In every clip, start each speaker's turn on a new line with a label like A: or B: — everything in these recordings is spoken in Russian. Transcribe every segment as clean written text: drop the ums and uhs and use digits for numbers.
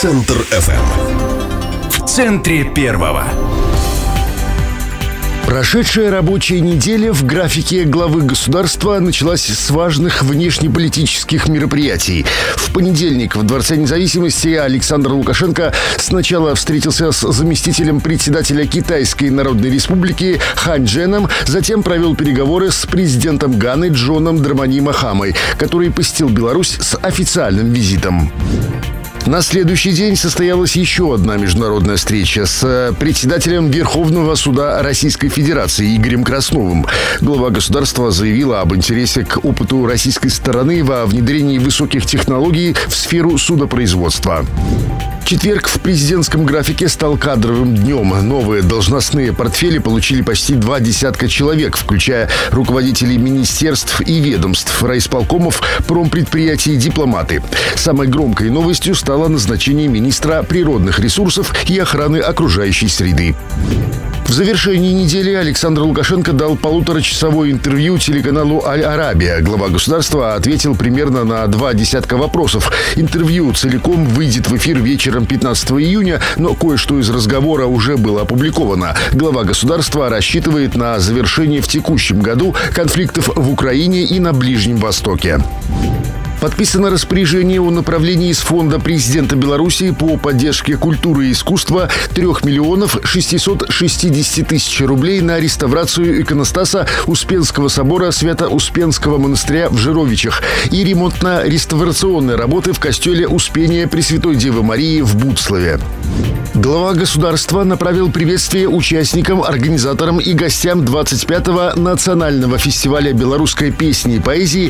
A: Центр FM.
B: В центре первого.
C: Прошедшая рабочая неделя в графике главы государства началась с важных внешнеполитических мероприятий. В понедельник в Дворце независимости Александр Лукашенко сначала встретился с заместителем председателя Китайской Народной Республики Хань Дженом, затем провел переговоры с президентом Ганы Джоном Драмани Махамой, который посетил Беларусь с официальным визитом. На следующий день состоялась еще одна международная встреча с председателем Верховного суда Российской Федерации Игорем Красновым. Глава государства заявила об интересе к опыту российской стороны во внедрении высоких технологий в сферу судопроизводства. Четверг в президентском графике стал кадровым днем. Новые должностные портфели получили почти 20 человек, включая руководителей министерств и ведомств, райисполкомов, промпредприятий и дипломаты. Самой громкой новостью стало назначение министра природных ресурсов и охраны окружающей среды. В завершении недели Александр Лукашенко дал полуторачасовое интервью телеканалу «Аль-Арабия». Глава государства ответил примерно на 20 вопросов. Интервью целиком выйдет в эфир вечером 15 июня, но кое-что из разговора уже было опубликовано. Глава государства рассчитывает на завершение в текущем году конфликтов в Украине и на Ближнем Востоке. Подписано распоряжение о направлении из фонда президента Беларуси по поддержке культуры и искусства 3 миллионов 660 тысяч рублей на реставрацию иконостаса Успенского собора Свято-Успенского монастыря в Жировичах и ремонтно-реставрационные работы в костеле Успения Пресвятой Девы Марии в Буцлаве. Глава государства направил приветствие участникам, организаторам и гостям 25-го национального фестиваля белорусской песни и поэзии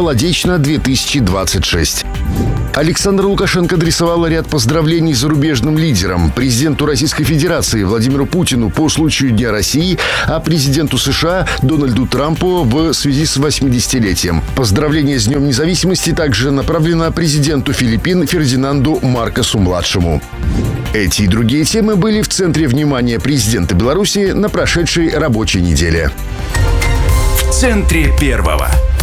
C: «Молодечно-2026». Александр Лукашенко адресовал ряд поздравлений зарубежным лидерам: президенту Российской Федерации Владимиру Путину по случаю Дня России, а президенту США Дональду Трампу в связи с 80-летием. Поздравление с Днем независимости также направлено президенту Филиппин Фердинанду Маркосу-младшему. Эти и другие темы были в центре внимания президента Беларуси на прошедшей рабочей неделе.
B: В центре первого.